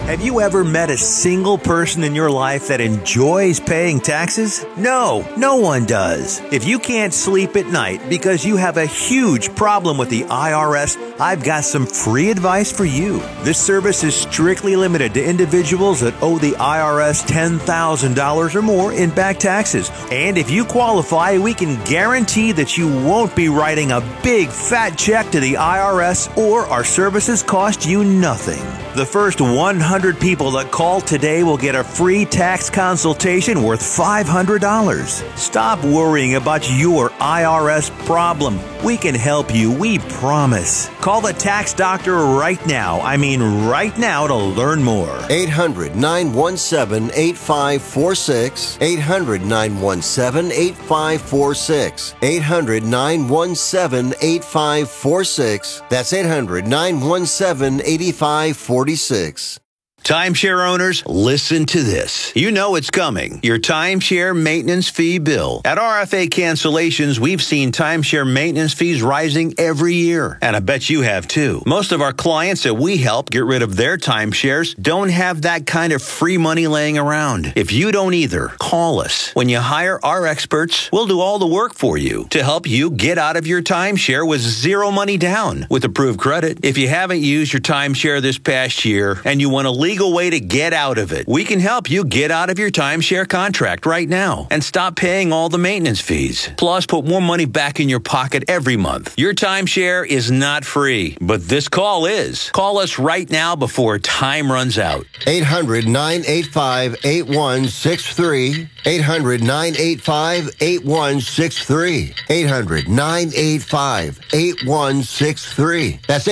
Have you ever met a single person in your life that enjoys paying taxes? No one does. If you can't sleep at night because you have a huge problem with the IRS, I've got some free advice for you. This service is strictly limited to individuals that owe the IRS $10,000 or more in back taxes. And if you qualify, we can guarantee that you won't be writing a big fat check to the IRS, or our services cost you nothing. The first 100 people that call today will get a free tax consultation worth $500. Stop worrying about your IRS problem. We can help you, we promise. Call the tax doctor right now. I mean right now, to learn more. 800-917-8546. 800-917-8546. 800-917-8546. That's 800-917-8546. Timeshare owners, listen to this. You know it's coming. Your timeshare maintenance fee bill. At RFA Cancellations, we've seen timeshare maintenance fees rising every year. And I bet you have too. Most of our clients that we help get rid of their timeshares don't have that kind of free money laying around. If you don't either, call us. When you hire our experts, we'll do all the work for you to help you get out of your timeshare with zero money down with approved credit. If you haven't used your timeshare this past year and you want a legal way to get out of it, we can help you get out of your timeshare contract right now and stop paying all the maintenance fees. Plus, put more money back in your pocket every month. Your timeshare is not free, but this call is. Call us right now before time runs out. 800-985-8163. 800-985-8163. 800-985-8163. That's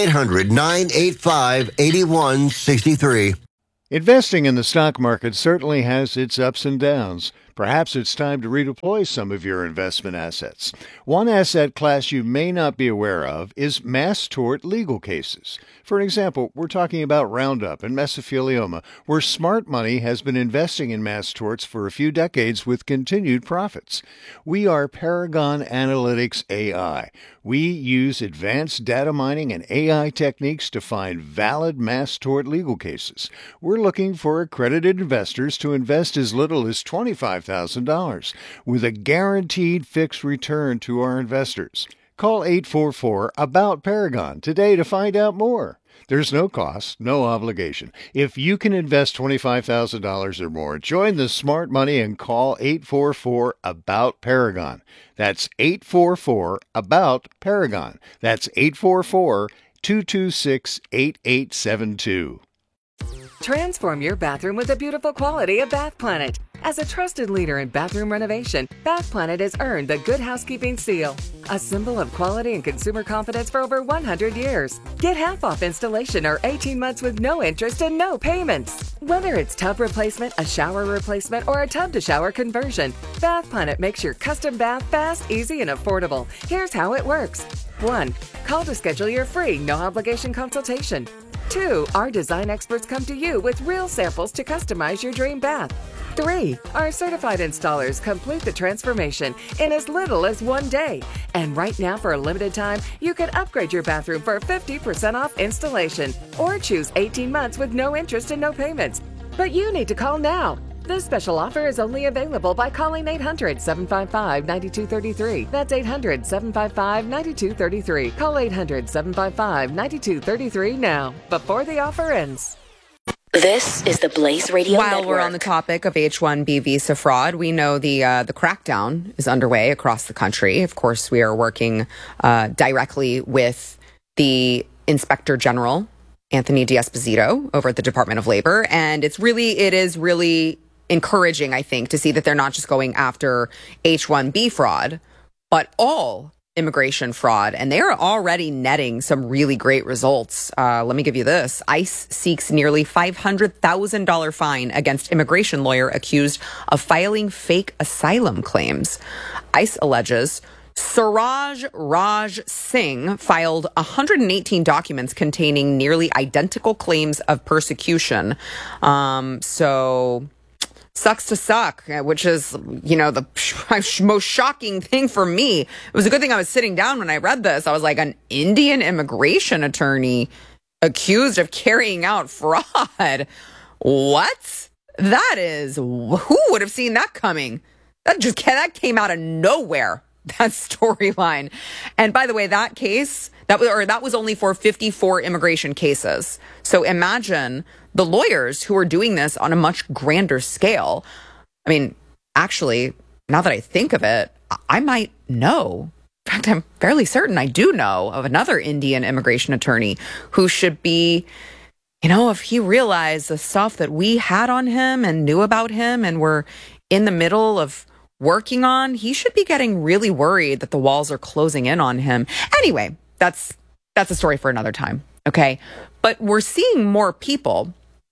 800-985-8163. Investing in the stock market certainly has its ups and downs. Perhaps it's time to redeploy some of your investment assets. One asset class you may not be aware of is mass tort legal cases. For example, we're talking about Roundup and mesothelioma, where smart money has been investing in mass torts for a few decades with continued profits. We are Paragon Analytics AI. We use advanced data mining and AI techniques to find valid mass tort legal cases. We're looking for accredited investors to invest as little as $25,000 with a guaranteed fixed return to our investors. Call 844-ABOUT-PARAGON today to find out more. There's no cost, no obligation. If you can invest $25,000 or more, join the smart money and call 844-ABOUT-PARAGON. That's 844-ABOUT-PARAGON. That's 844-226-8872. Transform your bathroom with the beautiful quality of Bath Planet. As a trusted leader in bathroom renovation, Bath Planet has earned the Good Housekeeping seal, a symbol of quality and consumer confidence for over 100 years. Get half off installation or 18 months with no interest and no payments. Whether it's tub replacement, a shower replacement, or a tub-to-shower conversion, Bath Planet makes your custom bath fast, easy, and affordable. Here's how it works. 1. Call to schedule your free, no-obligation consultation. 2. Our design experts come to you with real samples to customize your dream bath. 3. Our certified installers complete the transformation in as little as 1 day. And right now, for a limited time, you can upgrade your bathroom for 50% off installation or choose 18 months with no interest and no payments. But you need to call now. This special offer is only available by calling 800-755-9233. That's 800-755-9233. Call 800-755-9233 now, before the offer ends. This is the Blaze Radio While Network. we're on the topic of H-1B visa fraud, we know the crackdown is underway across the country. Of course, we are working directly with the Inspector General, Anthony D'Esposito, over at the Department of Labor. And it is really encouraging, I think, to see that they're not just going after H-1B fraud, but all immigration fraud, and they are already netting some really great results. Let me give you this. ICE seeks nearly $500,000 fine against immigration lawyer accused of filing fake asylum claims. ICE alleges Suraj Raj Singh filed 118 documents containing nearly identical claims of persecution. Sucks to suck, which is, the most shocking thing for me. It was a good thing I was sitting down when I read this. I was like, an Indian immigration attorney accused of carrying out fraud. What? That is, who would have seen that coming? That came out of nowhere, that storyline. And by the way, that case, that was only for 54 immigration cases. So imagine the lawyers who are doing this on a much grander scale. I mean, actually, now that I think of it, I might know. In fact, I'm fairly certain I do know of another Indian immigration attorney who should be, if he realized the stuff that we had on him and knew about him and were in the middle of working on, he should be getting really worried that the walls are closing in on him. Anyway, that's a story for another time. Okay. But we're seeing more people,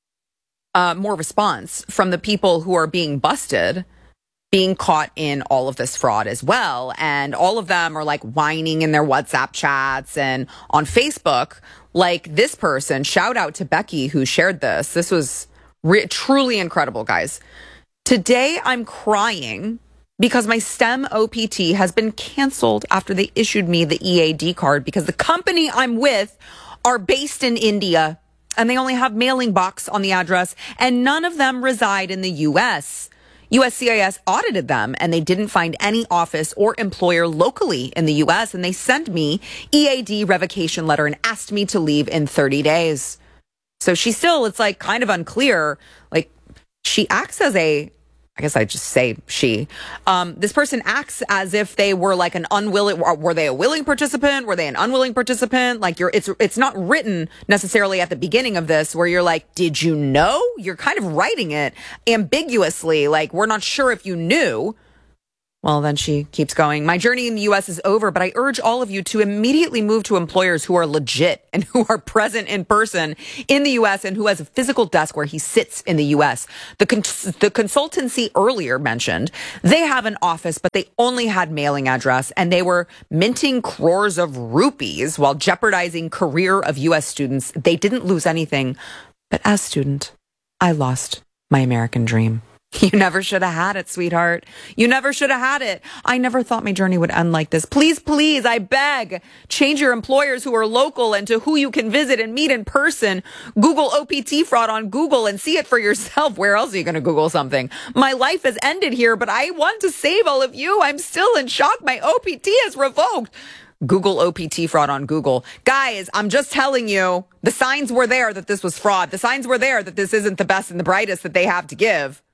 more response from the people who are being busted, being caught in all of this fraud as well. And all of them are like whining in their WhatsApp chats and on Facebook. Like this person, shout out to Becky who shared this. This was truly incredible, guys. Today I'm crying because my STEM OPT has been canceled after they issued me the EAD card because the company I'm with are based in India and they only have mailing box on the address and none of them reside in the U.S. USCIS audited them and they didn't find any office or employer locally in the U.S. and they sent me EAD revocation letter and asked me to leave in 30 days. So it's like kind of unclear. Like she acts as I guess I just say she. This person acts as if they were like an unwilling. Were they a willing participant? Were they an unwilling participant? Like it's not written necessarily at the beginning of this where you're like, did you know? You're kind of writing it ambiguously, like we're not sure if you knew. Well, then she keeps going. My journey in the U.S. is over, but I urge all of you to immediately move to employers who are legit and who are present in person in the U.S. and who has a physical desk where he sits in the U.S. The consultancy earlier mentioned, they have an office, but they only had mailing address and they were minting crores of rupees while jeopardizing career of U.S. students. They didn't lose anything, but as student, I lost my American dream. You never should have had it, sweetheart. You never should have had it. I never thought my journey would end like this. Please, please, I beg, change your employers who are local and to who you can visit and meet in person. Google OPT fraud on Google and see it for yourself. Where else are you going to Google something? My life has ended here, but I want to save all of you. I'm still in shock. My OPT is revoked. Google OPT fraud on Google. Guys, I'm just telling you, the signs were there that this was fraud. The signs were there that this isn't the best and the brightest that they have to give.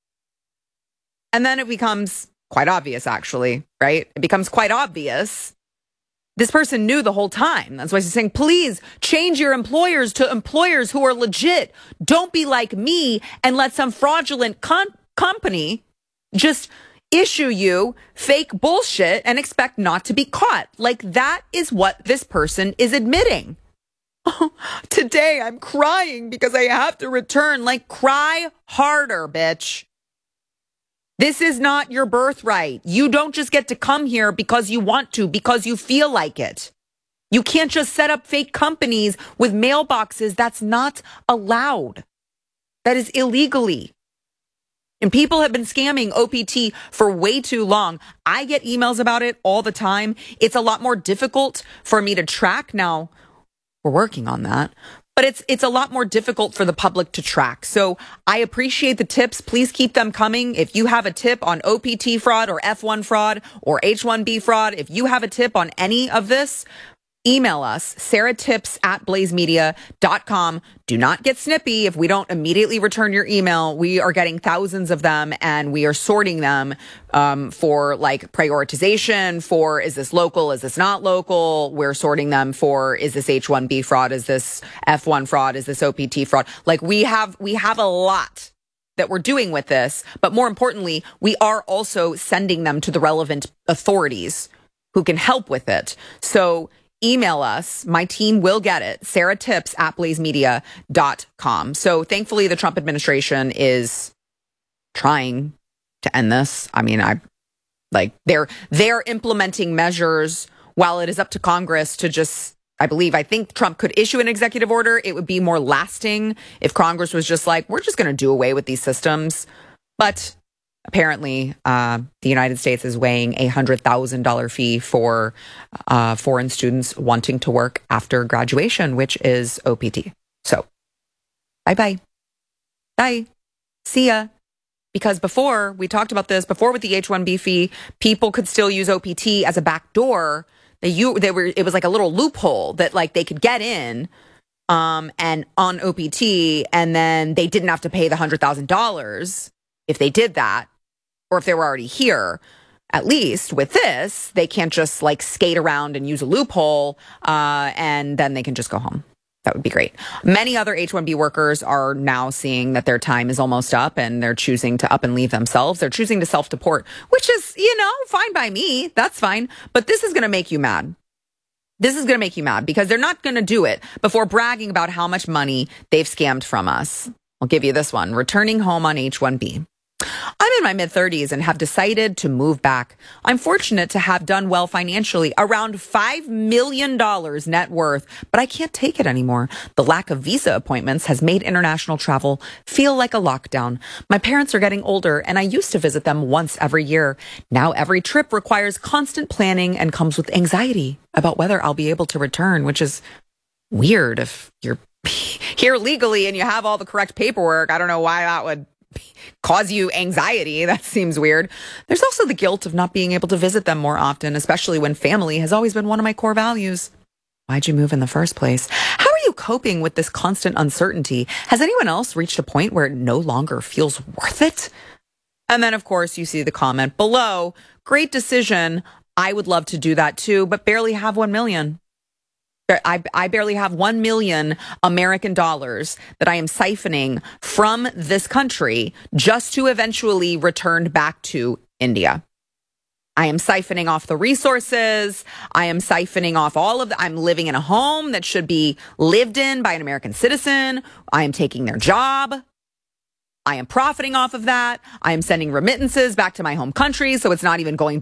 And then it becomes quite obvious, actually, right? It becomes quite obvious. This person knew the whole time. That's why she's saying, please change your employers to employers who are legit. Don't be like me and let some fraudulent company just issue you fake bullshit and expect not to be caught. Like that is what this person is admitting. Oh, today I'm crying because I have to return. Like cry harder, bitch. This is not your birthright. You don't just get to come here because you want to, because you feel like it. You can't just set up fake companies with mailboxes. That's not allowed. That is illegally. And people have been scamming OPT for way too long. I get emails about it all the time. It's a lot more difficult for me to track now. We're working on that. But it's a lot more difficult for the public to track. So I appreciate the tips. Please keep them coming. If you have a tip on OPT fraud or F1 fraud or H1B fraud, if you have a tip on any of this, email us, sarahtips@blazemedia.com. Do not get snippy if we don't immediately return your email. We are getting thousands of them and we are sorting them for like prioritization for, is this local? Is this not local? We're sorting them for, is this H1B fraud? Is this F1 fraud? Is this OPT fraud? Like we have a lot that we're doing with this, but more importantly, we are also sending them to the relevant authorities who can help with it. So email us. My team will get it. sarahtips@blazemedia.com. So thankfully, the Trump administration is trying to end this. I mean, they're implementing measures while it is up to Congress to just, I think Trump could issue an executive order. It would be more lasting if Congress was just like, we're just going to do away with these systems. But apparently, the United States is weighing a $100,000 fee for foreign students wanting to work after graduation, which is OPT. So, bye-bye. Bye. See ya. Because before, we talked about this, before with the H-1B fee, people could still use OPT as a back door. It was like a little loophole that like they could get in and on OPT, and then they didn't have to pay the $100,000 if they did that, or if they were already here. At least with this, they can't just like skate around and use a loophole and then they can just go home. That would be great. Many other H-1B workers are now seeing that their time is almost up and they're choosing to up and leave themselves. They're choosing to self-deport, which is, fine by me. That's fine. But this is going to make you mad. This is going to make you mad because they're not going to do it before bragging about how much money they've scammed from us. I'll give you this one. Returning home on H-1B. I'm in my mid-30s and have decided to move back. I'm fortunate to have done well financially, around $5 million net worth, but I can't take it anymore. The lack of visa appointments has made international travel feel like a lockdown. My parents are getting older, and I used to visit them once every year. Now every trip requires constant planning and comes with anxiety about whether I'll be able to return, which is weird if you're here legally and you have all the correct paperwork. I don't know why that would cause you anxiety. That seems weird. There's also the guilt of not being able to visit them more often, especially when family has always been one of my core values. Why'd you move in the first place? How are you coping with this constant uncertainty? Has anyone else reached a point where it no longer feels worth it? And then, of course, you see the comment below. Great decision. I would love to do that too, but barely have 1 million. I barely have 1 million American dollars that I am siphoning from this country just to eventually return back to India. I am siphoning off the resources. I am siphoning off I'm living in a home that should be lived in by an American citizen. I am taking their job. I am profiting off of that. I am sending remittances back to my home country, so it's not even going